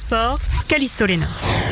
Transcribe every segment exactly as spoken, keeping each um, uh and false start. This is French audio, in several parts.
sport, Callisto Léna.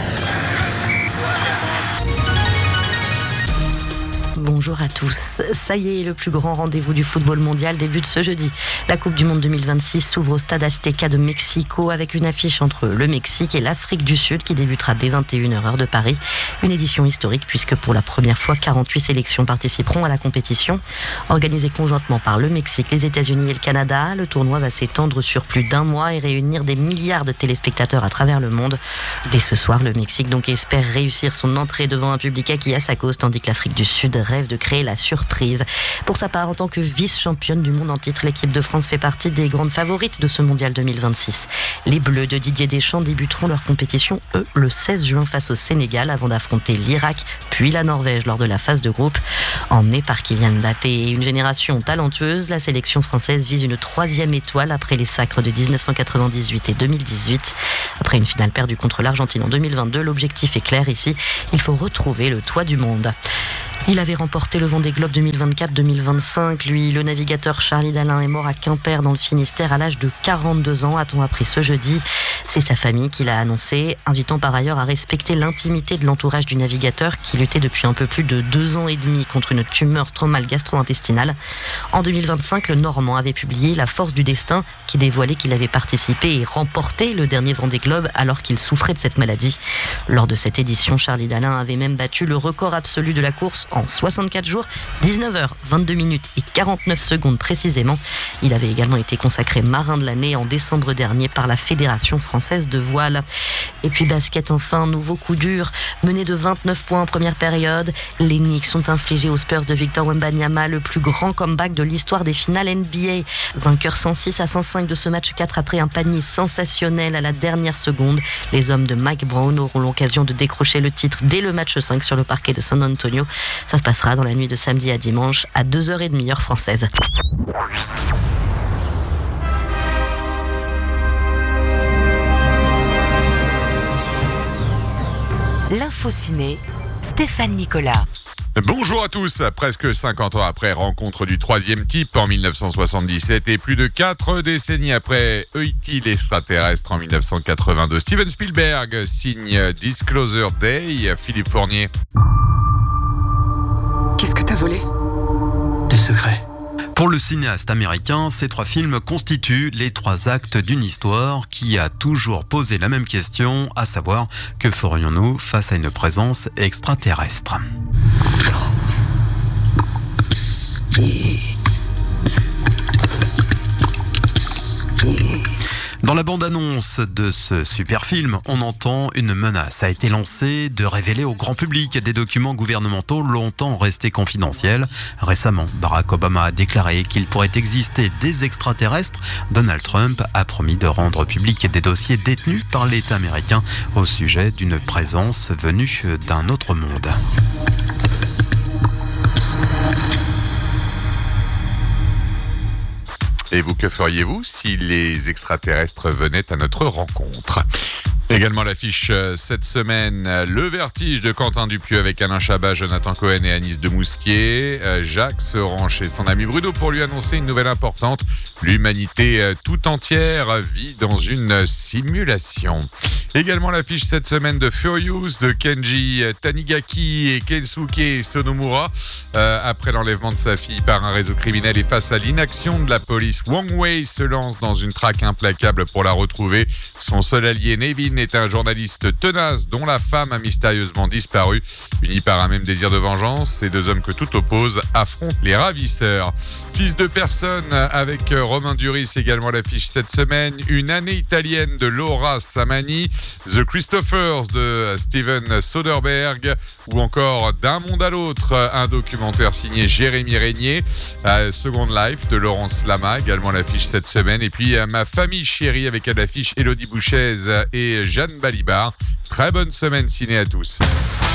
Bonjour à tous. Ça y est, le plus grand rendez-vous du football mondial débute ce jeudi. La Coupe du Monde deux mille vingt-six s'ouvre au Stade Azteca de Mexico avec une affiche entre le Mexique et l'Afrique du Sud qui débutera dès vingt et une heures heure de Paris. Une édition historique puisque pour la première fois, quarante-huit sélections participeront à la compétition. Organisée conjointement par le Mexique, les États-Unis et le Canada, le tournoi va s'étendre sur plus d'un mois et réunir des milliards de téléspectateurs à travers le monde. Dès ce soir, le Mexique donc espère réussir son entrée devant un public acquis à sa cause, tandis que l'Afrique du Sud rêve de créer la surprise. Pour sa part, en tant que vice-championne du monde en titre, l'équipe de France fait partie des grandes favorites de ce mondial deux mille vingt-six. Les Bleus de Didier Deschamps débuteront leur compétition, eux, le seize juin face au Sénégal avant d'affronter l'Irak, puis la Norvège lors de la phase de groupe. Emmenée par Kylian Mbappé et une génération talentueuse, la sélection française vise une troisième étoile après les sacres de dix-neuf cent quatre-vingt-dix-huit et deux mille dix-huit. Après une finale perdue contre l'Argentine en deux mille vingt-deux, l'objectif est clair ici, il faut retrouver le toit du monde. Il avait remporté le Vendée Globe deux mille vingt-quatre deux mille vingt-cinq. Lui, le navigateur Charlie Dalin est mort à Quimper dans le Finistère à l'âge de quarante-deux ans, a-t-on appris ce jeudi. C'est sa famille qui l'a annoncé, invitant par ailleurs à respecter l'intimité de l'entourage du navigateur qui luttait depuis un peu plus de deux ans et demi contre une tumeur stromale gastro-intestinale. En deux mille vingt-cinq, le Normand avait publié La Force du Destin qui dévoilait qu'il avait participé et remporté le dernier Vendée Globe alors qu'il souffrait de cette maladie. Lors de cette édition, Charlie Dalin avait même battu le record absolu de la course en soixante-quatre jours, dix-neuf heures, vingt-deux minutes et quarante-neuf secondes précisément. Il avait également été consacré marin de l'année en décembre dernier par la Fédération française de voile. Et puis basket enfin, nouveau coup dur. Mené de vingt-neuf points en première période, les Knicks sont infligés aux Spurs de Victor Wembanyama le plus grand comeback de l'histoire des finales N B A. Vainqueur cent six à cent cinq de ce match quatre après un panier sensationnel à la dernière seconde. Les hommes de Mike Brown auront l'occasion de décrocher le titre dès le match cinq sur le parquet de San Antonio. Ça se passera dans la nuit de samedi à dimanche à deux heures trente heure française. L'info ciné, Stéphane Nicolas. Bonjour à tous. Presque cinquante ans après, rencontre du troisième type en mille neuf cent soixante-dix-sept et plus de quatre décennies après E T l'extraterrestre en mille neuf cent quatre-vingt-deux. Steven Spielberg signe Disclosure Day. Philippe Fournier. Qu'est-ce que t'as volé ? Des secrets. Pour le cinéaste américain, ces trois films constituent les trois actes d'une histoire qui a toujours posé la même question, à savoir, que ferions-nous face à une présence extraterrestre ? Dans la bande-annonce de ce super film, on entend une menace a été lancée de révéler au grand public des documents gouvernementaux longtemps restés confidentiels. Récemment, Barack Obama a déclaré qu'il pourrait exister des extraterrestres. Donald Trump a promis de rendre public des dossiers détenus par l'État américain au sujet d'une présence venue d'un autre monde. Et vous, que feriez-vous si les extraterrestres venaient à notre rencontre ? Également l'affiche cette semaine, Le Vertige de Quentin Dupieux avec Alain Chabat, Jonathan Cohen et Anis de Moustier. Jacques se rend chez son ami Bruno pour lui annoncer une nouvelle importante. L'humanité tout entière vit dans une simulation. Également l'affiche cette semaine de Furious de Kenji Tanigaki et Kensuke Sonomura. Euh, après l'enlèvement de sa fille par un réseau criminel et face à l'inaction de la police, Wong Wei se lance dans une traque implacable pour la retrouver. Son seul allié, Nevin, est un journaliste tenace dont la femme a mystérieusement disparu. Unis par un même désir de vengeance, ces deux hommes que tout oppose affrontent les ravisseurs. Fils de personne avec Romain Duris, également l'affiche cette semaine. Une année italienne de Laura Samani, The Christophers de Steven Soderbergh ou encore D'un monde à l'autre, un documentaire signé Jérémy Régnier. Second Life de Laurence Lama, également l'affiche cette semaine. Et puis Ma famille chérie avec à l'affiche Élodie Bouchez et Jeanne Balibar. Très bonne semaine ciné à tous.